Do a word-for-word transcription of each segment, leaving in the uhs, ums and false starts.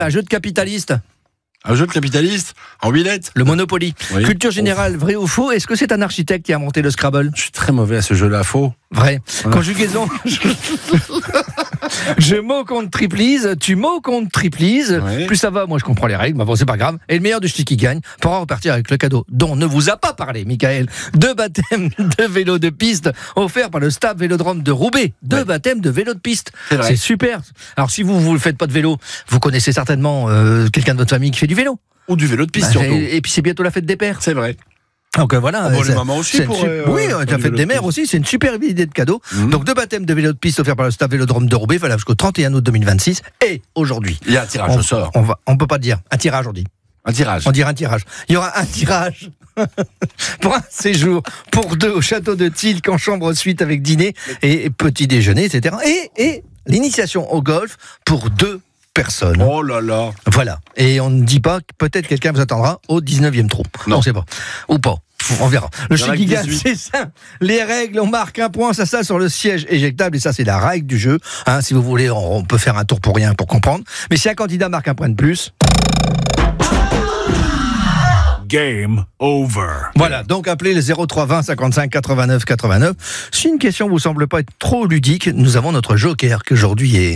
Un jeu de capitaliste. Un jeu de capitaliste en huit lettres. Le Monopoly. Oui. Culture générale, vrai ou faux? Est-ce que c'est un architecte qui a inventé le Scrabble? Je suis très mauvais à ce jeu-là, faux. Vrai. Ouais. Conjugaison. Je mots contre triplise, tu mots contre triplise. Ouais. Plus ça va, moi je comprends les règles, mais bon, c'est pas grave. Et le meilleur du ch'ti qui gagne pourra repartir avec le cadeau dont ne vous a pas parlé, Michael. Deux baptêmes de vélo de piste offerts par le Stade Vélodrome de Roubaix. Deux Ouais. baptêmes de vélo de piste. C'est vrai. C'est super. Alors si vous ne faites pas de vélo, vous connaissez certainement euh, quelqu'un de votre famille qui fait du vélo. Ou du vélo de piste, Bah, surtout. et, et puis c'est bientôt la fête des pères. C'est vrai. Donc euh, voilà. Ah bon, c'est- les mamans aussi c'est une pour, sup- euh, oui, faire la du fête vélo des de mères piste. aussi, c'est une superbe idée de cadeau. Mhm. Donc deux baptêmes de vélo de piste offerts par le Stade Vélodrome de Roubaix, voilà jusqu'au trente et un août deux mille vingt-six. Et aujourd'hui, Il y a un tirage on, au sort. on va, on peut pas dire un tirage, on dit. Un tirage. On dirait un tirage. Il y aura un tirage pour un séjour pour deux au château de Tilk en chambre suite avec dîner et petit déjeuner, et cetera. Et, et l'initiation au golf pour deux personnes. Oh là là. Voilà. Et on ne dit pas que peut-être quelqu'un vous attendra au dix-neuvième trou. Non. On ne sait pas. Ou pas. On verra. Le Il y en a chic qui que gagne, dix-huit. c'est ça. Les règles, on marque un point, ça, ça sur le siège éjectable, et ça, c'est la règle du jeu. Hein, si vous voulez, on, on peut faire un tour pour rien pour comprendre. Mais si un candidat marque un point de plus, Game over. voilà. Donc appelez le zéro trois vingt cinquante-cinq quatre-vingt-neuf quatre-vingt-neuf. Si une question vous semble pas être trop ludique, nous avons notre joker qui aujourd'hui est.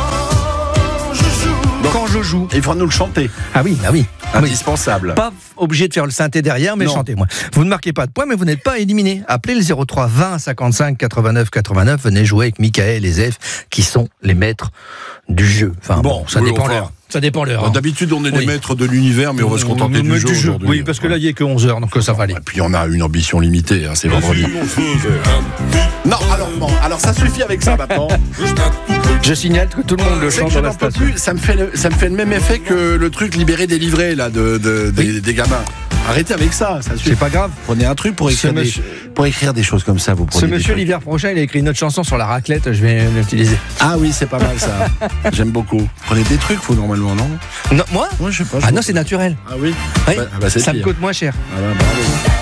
Quand je joue. Il faudra nous le chanter. Ah oui, ah oui. Oui. Indispensable. Pas obligé de faire le synthé derrière, mais Non. chantez-moi. Vous ne marquez pas de points, mais vous n'êtes pas éliminé. Appelez le zéro trois vingt cinquante-cinq quatre-vingt-neuf quatre-vingt-neuf. Venez jouer avec Michael et Zef, qui sont les maîtres du jeu. Enfin bon, Bon, ça oui, dépend enfin, l'heure. Ça dépend l'heure. Bon, hein. D'habitude, on est Oui. les maîtres de l'univers, mais on va se contenter Mais du jeu, aujourd'hui. Oui, parce que là, il n'y a que onze heures, donc ça va aller. Et puis on a une ambition limitée, hein, c'est vendredi. Non, alors bon, alors ça suffit avec ça maintenant. Je signale que tout le monde le C'est chante que je dans la n'en peux station. plus, ça me fait le, ça me fait le même effet que le truc libéré délivré là de, de- des, des gamins. Arrêtez avec ça, ça suffit. C'est pas grave. Prenez un truc pour Ce écrire, des, monsieur- pour écrire des choses comme ça, vous prenez Ce des monsieur, trucs. l'hiver prochain, il a écrit une autre chanson sur la raclette, je vais l'utiliser. Ah oui, c'est pas mal ça. J'aime beaucoup. Prenez des trucs, vous normalement, non? Non, moi Moi, je sais pas. je Ah non, vois c'est pas. naturel. Ah oui. Oui. Bah, bah, c'est Ça me pire. coûte moins cher. Ah bah, bravo.